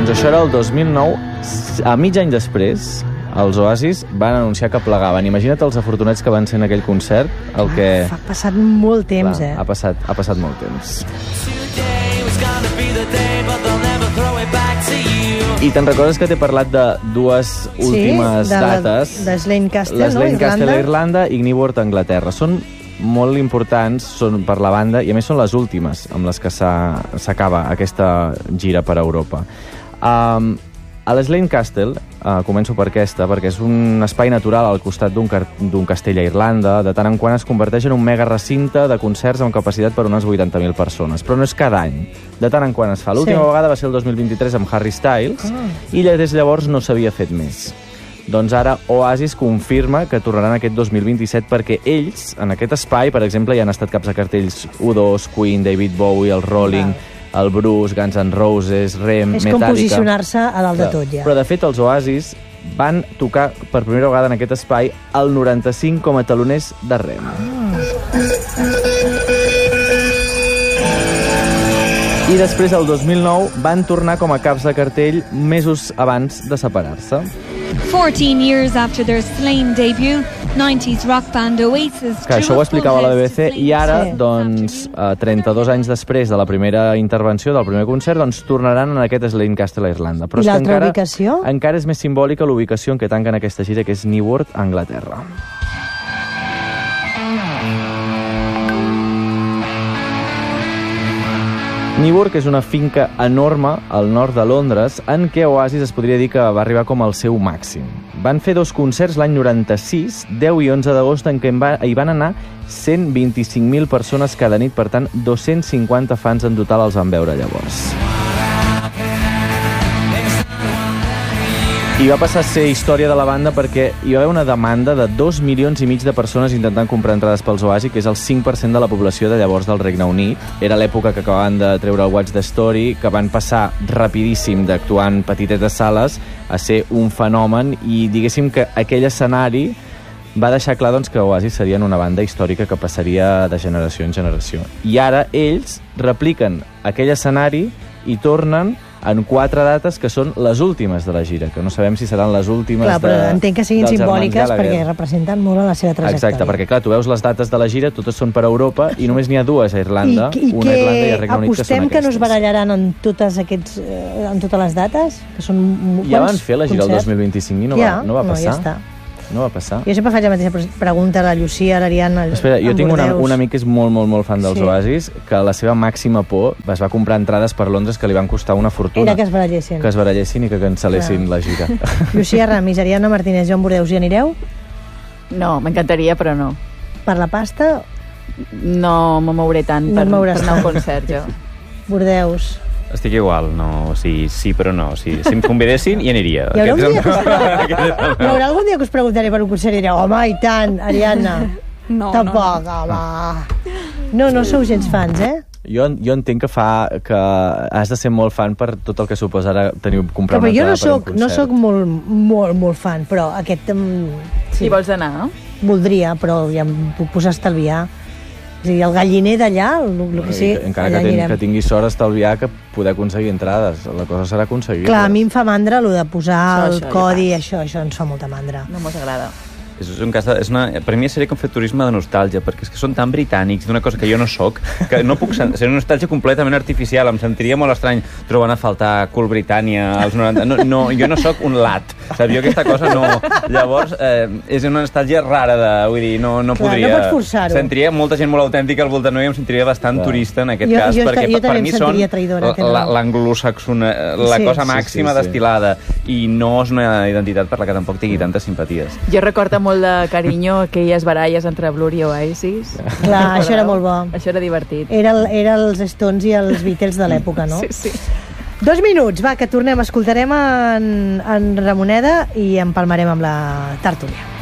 Doncs això era el 2009. A mig any després, els Oasis van anunciar que plegaven. Imagina't els afortunats que van ser en aquell concert. Ha passat molt temps, Ha passat molt temps. I te'n recordes que t'he parlat de dues últimes dates? De Slane Castle, Slane Castle a Irlanda i Newport a Anglaterra. Són molt importants, són per la banda, i a més són les últimes amb les que s'acaba aquesta gira per Europa. A l'Slane Castle, començo per aquesta, perquè és un espai natural al costat d'un castell a Irlanda. De tant en quant es converteix en un mega recinte de concerts amb capacitat per unes 80.000 persones. Però no és cada any. De tant en quant es fa. L'última vegada va ser el 2023 amb Harry Styles, i des de llavors no s'havia fet més. Doncs ara Oasis confirma que tornaran aquest 2027 perquè ells, en aquest espai, per exemple, hi han estat caps de cartells U2, Queen, David Bowie, el Rolling, el Bruce, Guns N' Roses, Rem, Metallica... És com posicionar-se a dalt de tot, ja. Però, de fet, els Oasis van tocar per primera vegada en aquest espai el 95 com a taloners de Rem. I després, el 2009, van tornar com a caps de cartell mesos abans de separar-se. 14 years after their Slane debut, 90s rock band Oasis... Que això ho explicava la BBC, i ara, doncs, 32 anys després de la primera intervenció, del primer concert, doncs tornaran en aquest Slane Castle a Irlanda. Però I l'altra ubicació? Encara és més simbòlica l'ubicació en què tanquen aquesta gira, que és Newport, a Anglaterra. Newport és una finca enorme al nord de Londres en què Oasis es podria dir que va arribar com al seu màxim. Van fer 2 concerts l'any 96, 10 i 11 d'agost, en què hi van anar 125.000 persones cada nit, per tant, 250 fans en total els van veure llavors. I va passar a ser història de la banda perquè hi va haver una demanda de 2,5 milions de persones intentant comprar entrades pels Oasis, que és el 5% de la població de llavors del Regne Unit. Era l'època que acabaven de treure el Watch the Story, que van passar rapidíssim d'actuar en petitetes sales a ser un fenomen, i diguéssim que aquell escenari va deixar clar, doncs, que Oasis serien una banda històrica que passaria de generació en generació. I ara ells repliquen aquell escenari i tornen en 4 dates que són les últimes de la gira, que no sabem si seran les últimes. Clar, però entenc que siguin simbòliques perquè representen molt la seva trajectòria. Exacte, perquè clar, tu veus les dates de la gira, totes són per Europa, i només n'hi ha 2 a Irlanda, una a Irlanda i a Regne Unit, que són aquestes. Apostem que no es barallaran en totes les dates? Que són ja van fer la gira el 2025 i no va passar. Ja està. No va passar. Jo sempre faig la mateixa pregunta a la Llucia, a l'Ariadna... Espera, jo tinc un amic que és molt fan dels Oasis, que la seva màxima por es va comprar entrades per Londres que li van costar una fortuna. Era que es barallessin. Que es barallessin i que cancel·lessin la gira. Llucia Ramis, Ariadna Martínez, Joan Bordeus, hi anireu? No, m'encantaria, però no. Per la pasta? No me mouré tant per anar a un concert, jo. Bordeus... Estic igual, no, sí però no. Si em convidessin, hi aniria. Hi haurà algun dia que us preguntaré per un concert i direu, home, i tant, Ariadna. No, tampoc, home. No sou gens fans, eh? Jo entenc que has de ser molt fan per tot el que suposa ara comprar una entrada per un concert. No soc molt fan, però aquest... Hi vols anar, no? Voldria, però ja em puc posar a estalviar. O sigui, el galliner d'allà, el que sigui, encara que tingui sort estalviar que poder aconseguir entrades. La cosa serà aconseguir. Clar, a mi em fa mandra el de posar el codi, això ens fa molta mandra. No mos agrada. És un cas per mi seria com fer turisme de nostàlgia, perquè és que són tan britànics d'una cosa que jo no soc, que no puc ser una nostàlgia completament artificial. Em sentiria molt estrany trobant a faltar Cool Britannia als 90. No, jo no soc un lat, saps? Jo aquesta cosa no. Llavors, és una nostàlgia rara vull dir, no podria... No pots forçar-ho. Sentiria molta gent molt autèntica al voltant meu i em sentiria bastant turista en aquest cas, perquè per mi són l'anglosaxona, la cosa màxima destilada, i no és una identitat per la que tampoc tingui tantes simpaties. Jo recordo molt de carinyo aquelles baralles entre Blur i Oasis. Clar, això era molt bo. Això era divertit. Era els Stones i els Beatles de l'època, no? Sí. 2 minuts, va, que tornem. Escoltarem en Ramoneda i empalmarem amb la tertúlia.